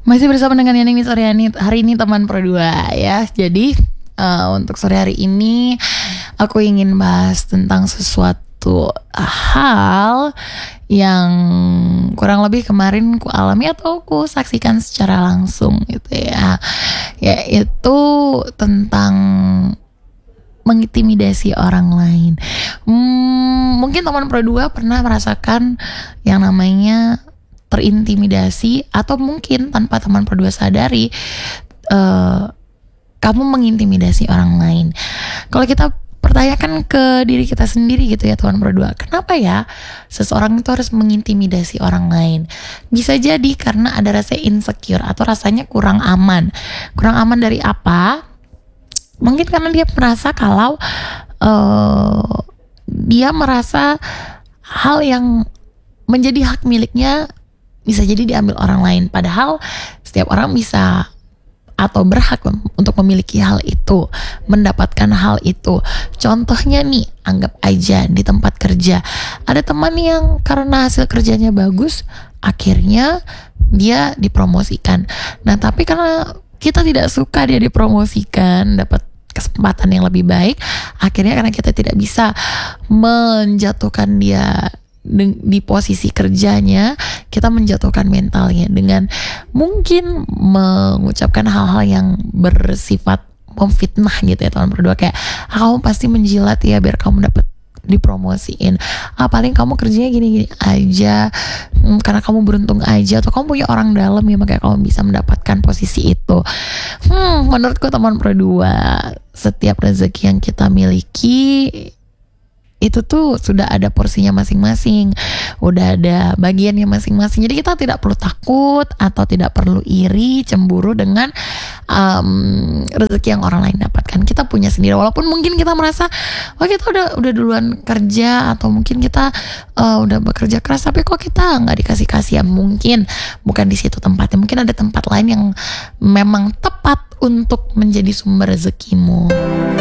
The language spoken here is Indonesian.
Masih bersama dengan Yani Suryani. Hari ini teman Pro 2 ya. Jadi untuk sore hari ini aku ingin bahas tentang sesuatu hal yang kurang lebih kemarin ku alami atau ku saksikan secara langsung gitu ya. Yaitu tentang mengintimidasi orang lain. Mungkin teman Pro 2 pernah merasakan yang namanya terintimidasi, atau mungkin tanpa teman Pro 2 sadari kamu mengintimidasi orang lain. Kalau kita pertanyakan ke diri kita sendiri gitu ya teman Pro 2, kenapa ya seseorang itu harus mengintimidasi orang lain? Bisa jadi karena ada rasa insecure atau rasanya kurang aman. Kurang aman dari apa? Mungkin karena dia merasa kalau dia merasa hal yang menjadi hak miliknya bisa jadi diambil orang lain, padahal setiap orang bisa atau berhak untuk memiliki hal itu, mendapatkan hal itu. Contohnya nih, anggap aja di tempat kerja ada teman yang karena hasil kerjanya bagus, akhirnya dia dipromosikan. Nah, tapi karena kita tidak suka dia dipromosikan, dapat kesempatan yang lebih baik, akhirnya karena kita tidak bisa menjatuhkan dia di posisi kerjanya, kita menjatuhkan mentalnya dengan mungkin mengucapkan hal-hal yang bersifat memfitnah gitu ya teman berdua, kayak kamu pasti menjilat ya biar kamu dapat dipromosiin, paling kamu kerjanya gini-gini aja, karena kamu beruntung aja, atau kamu punya orang dalam ya makanya kamu bisa mendapatkan posisi itu. Menurutku teman Pro 2, setiap rezeki yang kita miliki itu tuh sudah ada porsinya masing-masing, udah ada bagiannya masing-masing. Jadi kita tidak perlu takut atau tidak perlu iri, cemburu dengan rezeki yang orang lain dapatkan. Kita punya sendiri, walaupun mungkin kita merasa kita udah duluan kerja, atau mungkin kita udah bekerja keras, tapi kok kita nggak dikasih-kasih. Ya mungkin bukan di situ tempatnya, mungkin ada tempat lain yang memang tepat untuk menjadi sumber rezekimu.